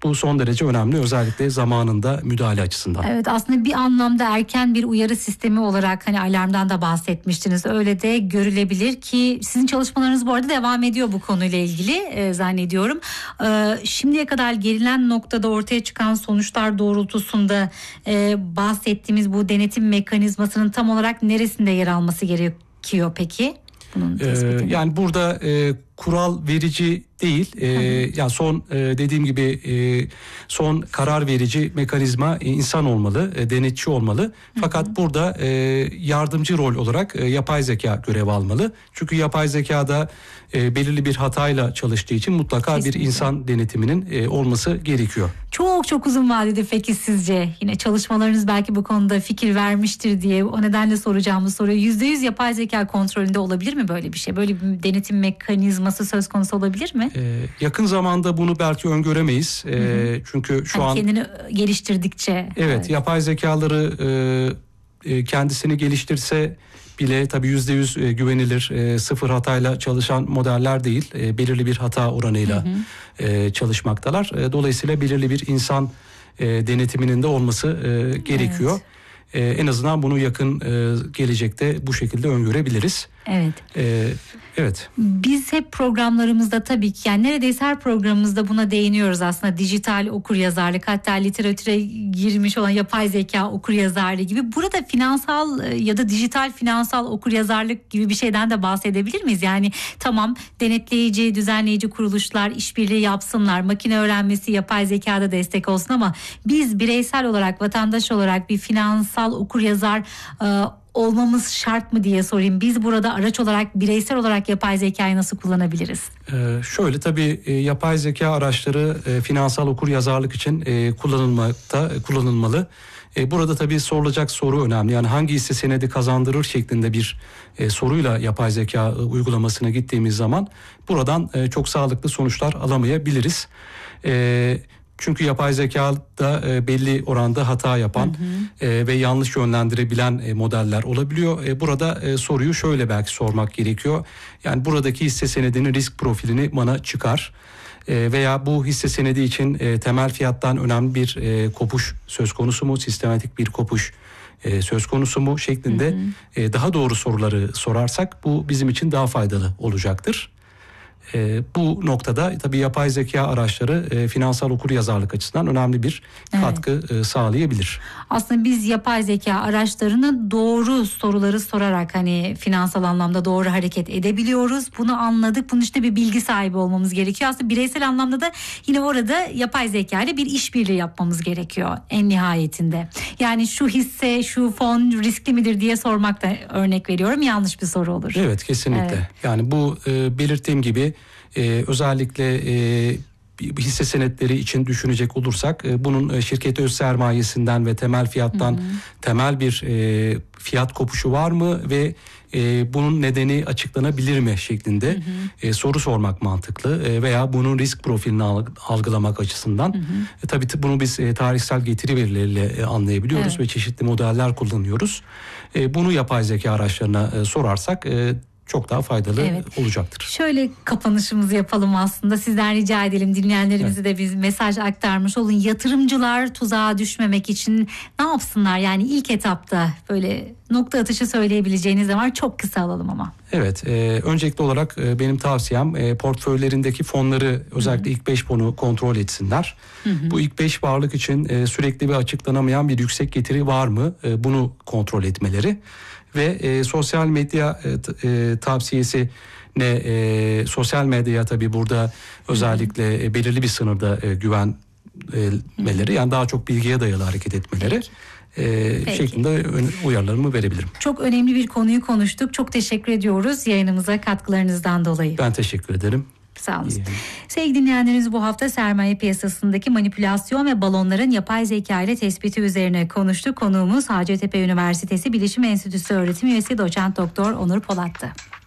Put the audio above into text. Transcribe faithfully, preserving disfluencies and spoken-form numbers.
Bu son derece önemli, özellikle zamanında müdahale açısından. Evet, aslında bir anlamda erken bir uyarı sistemi olarak hani alarmdan da bahsetmiştiniz. Öyle de görülebilir ki sizin çalışmalarınız bu arada devam ediyor bu konuyla ilgili e, zannediyorum. E, şimdiye kadar gelinen noktada ortaya çıkan sonuçlar doğrultusunda e, bahsettiğimiz bu denetim mekanizmasının tam olarak neresinde yer alması gerekiyor peki? Bunun ee, yani burada e, kural verici değil, e, yani son e, dediğim gibi e, son karar verici mekanizma e, insan olmalı, e, denetçi olmalı. Fakat hı hı. burada e, yardımcı rol olarak e, yapay zeka görev almalı. Çünkü yapay zekada e, belirli bir hatayla çalıştığı için mutlaka Kesinlikle. bir insan denetiminin e, olması gerekiyor. Çok çok uzun vadede peki sizce, yine çalışmalarınız belki bu konuda fikir vermiştir diye o nedenle soracağımız soruyu, yüzde yüz yapay zeka kontrolünde olabilir mi böyle bir şey? Böyle bir denetim mekanizması söz konusu olabilir mi? Ee, yakın zamanda bunu belki öngöremeyiz. Ee, hı hı. Çünkü şu yani an kendini geliştirdikçe. Evet, evet. yapay zekaları e, e, kendisini geliştirse bile tabii yüzde yüz e, güvenilir, e, sıfır hatayla çalışan modeller değil. E, belirli bir hata oranıyla hı hı. E, çalışmaktalar. E, dolayısıyla belirli bir insan e, denetiminin de olması e, gerekiyor. Evet. Ee, en azından bunu yakın e, gelecekte bu şekilde öngörebiliriz. Evet. Ee, evet. Biz hep programlarımızda tabii ki, yani neredeyse her programımızda buna değiniyoruz aslında. Dijital okuryazarlık, hatta literatüre girmiş olan yapay zeka okuryazarlığı gibi. Burada finansal ya da dijital finansal okuryazarlık gibi bir şeyden de bahsedebilir miyiz? Yani tamam, denetleyici, düzenleyici kuruluşlar işbirliği yapsınlar, makine öğrenmesi, yapay zekada destek olsun, ama biz bireysel olarak, vatandaş olarak bir finansal okuryazar e, olmamız şart mı diye sorayım. Biz burada araç olarak, bireysel olarak yapay zekayı nasıl kullanabiliriz? Ee, şöyle tabii e, yapay zeka araçları e, finansal okuryazarlık için e, kullanılmakta, e, kullanılmalı. E, burada tabii sorulacak soru önemli. Yani hangi hisse senedi kazandırır şeklinde bir e, soruyla yapay zeka e, uygulamasına gittiğimiz zaman buradan e, çok sağlıklı sonuçlar alamayabiliriz. E, Çünkü yapay zekada e, belli oranda hata yapan hı hı. E, ve yanlış yönlendirebilen e, modeller olabiliyor. E, burada e, soruyu şöyle belki sormak gerekiyor. Yani buradaki hisse senedinin risk profilini bana çıkar. E, veya bu hisse senedi için e, temel fiyattan önemli bir e, kopuş söz konusu mu? Sistematik bir kopuş e, söz konusu mu? Şeklinde hı hı. E, daha doğru soruları sorarsak bu bizim için daha faydalı olacaktır. E, bu noktada tabii yapay zeka araçları e, finansal okuryazarlık açısından önemli bir katkı evet. e, sağlayabilir. Aslında biz yapay zeka araçlarını doğru soruları sorarak hani finansal anlamda doğru hareket edebiliyoruz. Bunu anladık. Bunun işte bir bilgi sahibi olmamız gerekiyor. Aslında bireysel anlamda da yine orada yapay zeka ile bir işbirliği yapmamız gerekiyor en nihayetinde. Yani şu hisse, şu fon riskli midir diye sormak da, örnek veriyorum, yanlış bir soru olur. Evet, kesinlikle. Evet. Yani bu e, belirttiğim gibi Ee, özellikle e, hisse senetleri için düşünecek olursak e, bunun e, şirket öz sermayesinden ve temel fiyattan hı hı. temel bir e, fiyat kopuşu var mı ve e, bunun nedeni açıklanabilir mi şeklinde hı hı. E, soru sormak mantıklı e, veya bunun risk profilini algılamak açısından. Hı hı. E, tabii bunu biz e, tarihsel getiri verileriyle e, anlayabiliyoruz evet. ve çeşitli modeller kullanıyoruz. E, bunu yapay zeka araçlarına e, sorarsak e, çok daha faydalı evet. olacaktır. Şöyle kapanışımızı yapalım aslında. Sizden rica edelim, dinleyenlerimize evet. de bir mesaj aktarmış olun. Yatırımcılar tuzağa düşmemek için ne yapsınlar? Yani ilk etapta böyle nokta atışı söyleyebileceğiniz de var. Çok kısa alalım ama. Evet. E, öncelikli olarak e, benim tavsiyem e, portföylerindeki fonları, özellikle Hı-hı. ilk beş fonu kontrol etsinler. Hı-hı. Bu ilk beş varlık için e, sürekli ve açıklanamayan bir yüksek getiri var mı? E, bunu kontrol etmeleri. Ve e, sosyal medya e, e, tavsiyesi ne e, sosyal medyaya tabii burada özellikle e, belirli bir sınırda e, güvenmeleri, yani daha çok bilgiye dayalı hareket etmeleri e, şeklinde uyarılarımı verebilirim. Çok önemli bir konuyu konuştuk. Çok teşekkür ediyoruz yayınımıza katkılarınızdan dolayı. Ben teşekkür ederim. Sağ olun. Sevgili dinleyenlerimiz, bu hafta sermaye piyasasındaki manipülasyon ve balonların yapay zeka ile tespiti üzerine konuştuk. Konuğumuz Hacettepe Üniversitesi Bilişim Enstitüsü öğretim üyesi doçent doktor Onur Polat'tı.